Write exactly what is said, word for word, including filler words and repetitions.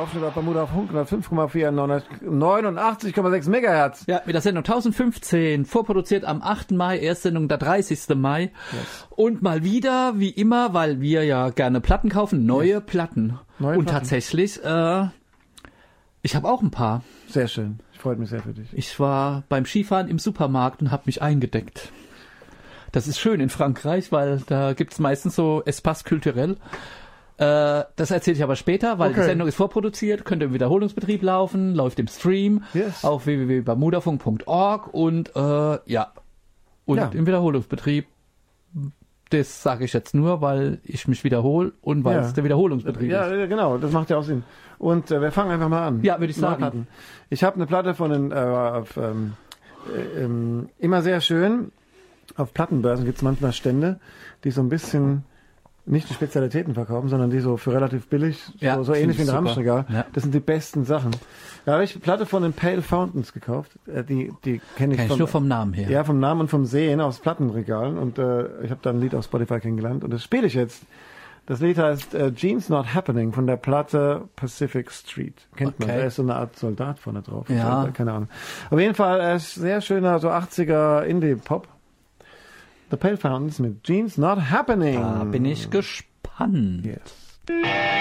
Aufschnitt auf Bermuda auf hundertfünf Komma vier, neunundachtzig Komma sechs Megahertz. Ja, mit der Sendung tausendfünfzehn, vorproduziert am achten Mai, Erstsendung der dreißigsten Mai. Yes. Und mal wieder, wie immer, weil wir ja gerne Platten kaufen, neue yes. Platten. Neue und Platten. tatsächlich, äh, ich habe auch ein paar. Sehr schön. Ich freue mich sehr für dich. Ich war beim Skifahren im Supermarkt und habe mich eingedeckt. Das ist schön in Frankreich, weil da gibt's meistens so Espace kulturell. Äh, das erzähle ich aber später, weil okay. die Sendung ist vorproduziert, könnte im Wiederholungsbetrieb laufen, läuft im Stream yes. auf w w w punkt bermudafunk punkt org und äh, ja, und ja. im Wiederholungsbetrieb. Das sage ich jetzt nur, weil ich mich wiederhole und weil ja. es der Wiederholungsbetrieb ja, ist. Ja, genau, das macht ja auch Sinn. Und äh, wir fangen einfach mal an. Ja, würde ich sagen. Ich habe eine Platte von den, äh, auf, ähm, äh, ähm, immer sehr schön. Auf Plattenbörsen gibt es manchmal Stände, die so ein bisschen nicht die Spezialitäten verkaufen, sondern die so für relativ billig, ja, so, so ähnlich wie ein Ramschregal. Ja. Das sind die besten Sachen. Da habe ich eine Platte von den Pale Fountains gekauft. Die, die kenne ich, Kenn ich vom, nur vom Namen her. Ja, vom Namen und vom Sehen aus Plattenregalen. Und äh, ich habe da ein Lied auf Spotify kennengelernt und das spiele ich jetzt. Das Lied heißt äh, Jeans Not Happening von der Platte Pacific Street. Kennt okay. man, da ist so eine Art Soldat vorne drauf. Ja. So, keine Ahnung. Auf jeden Fall äh, sehr schöner, so achtziger Indie-Pop. The Pale Fountains mit Jeans Not Happening. Da bin ich gespannt. Yes.